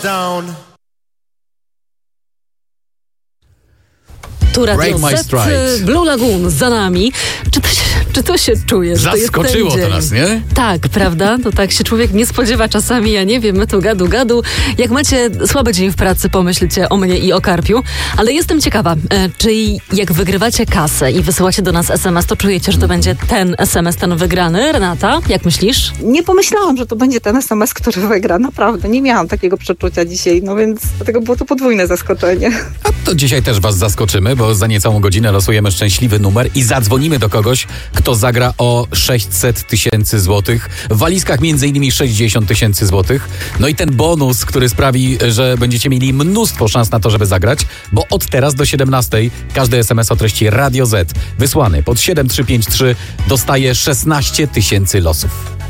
Down. Tu Radio Z, Blue Lagoon za nami. Czy to się czuje? Zaskoczyło to nas, nie? Tak, prawda? To tak się człowiek nie spodziewa czasami, ja nie wiem, my tu gadu. Jak macie słaby dzień w pracy, pomyślcie o mnie i o Karpiu. Ale jestem ciekawa, czy jak wygrywacie kasę i wysyłacie do nas SMS, to czujecie, że to będzie ten SMS, ten wygrany? Renata, jak myślisz? Nie pomyślałam, że to będzie ten SMS, który wygra. Naprawdę, nie miałam takiego przeczucia dzisiaj, no więc dlatego było to podwójne zaskoczenie. A to dzisiaj też was zaskoczymy, bo za niecałą godzinę losujemy szczęśliwy numer i zadzwonimy do kogoś, kto zagra o 600 000 złotych. W walizkach m.in. 60 000 złotych. No i ten bonus, który sprawi, że będziecie mieli mnóstwo szans na to, żeby zagrać, bo od teraz do 17 każdy SMS o treści Radio Z wysłany pod 7353 dostaje 16 000 losów.